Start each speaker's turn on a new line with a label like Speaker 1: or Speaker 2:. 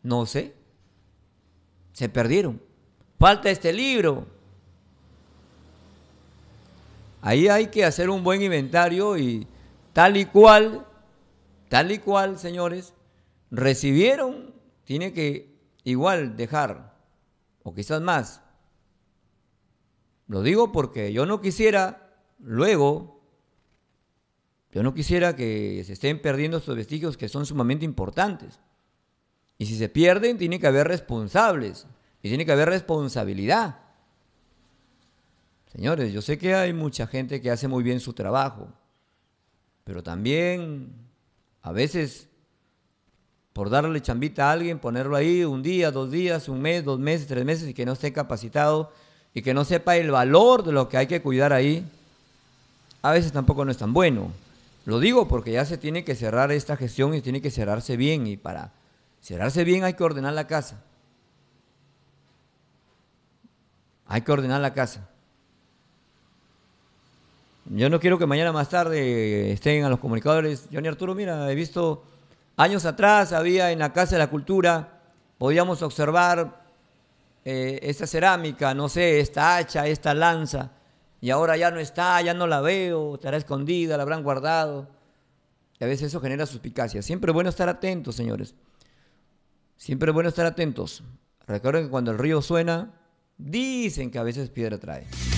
Speaker 1: No sé, se perdieron. Falta este libro. Ahí hay que hacer un buen inventario y tal y cual, señores, recibieron, tiene que igual dejar, o quizás más. Lo digo porque yo no quisiera, luego, yo no quisiera que se estén perdiendo estos vestigios que son sumamente importantes. Y si se pierden, tiene que haber responsables y tiene que haber responsabilidad. Señores, yo sé que hay mucha gente que hace muy bien su trabajo, pero también a veces por darle chambita a alguien, ponerlo ahí un día, 2 días, un mes, 2 meses, 3 meses y que no esté capacitado y que no sepa el valor de lo que hay que cuidar ahí, a veces tampoco no es tan bueno. Lo digo porque ya se tiene que cerrar esta gestión y tiene que cerrarse bien y para cerrarse bien hay que ordenar la casa. Hay que ordenar la casa. Yo no quiero que mañana más tarde estén a los comunicadores. Johnny Arturo, mira, he visto años atrás, había en la Casa de la Cultura, podíamos observar esta cerámica, no sé, esta hacha, esta lanza, y ahora ya no está, ya no la veo, estará escondida, la habrán guardado. Y a veces eso genera suspicacia. Siempre es bueno estar atentos, señores. Siempre es bueno estar atentos. Recuerden que cuando el río suena, dicen que a veces piedra trae.